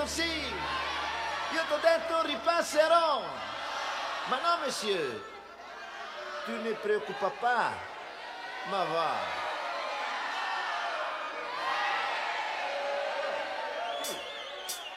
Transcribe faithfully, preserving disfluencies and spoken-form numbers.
così. Io t'ho detto ripasserò. Ma no, monsieur. Tu ne preoccupa pas. Ma va.